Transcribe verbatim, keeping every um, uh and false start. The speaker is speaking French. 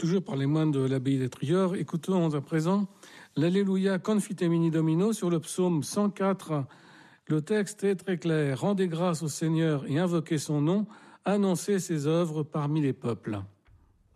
toujours par les moines de l'abbaye d'Étrior. Écoutons à présent l'Alléluia Confitemini Domino sur le psaume cent quatre. Le texte est très clair. Rendez grâce au Seigneur et invoquez son nom, annoncez ses œuvres parmi les peuples.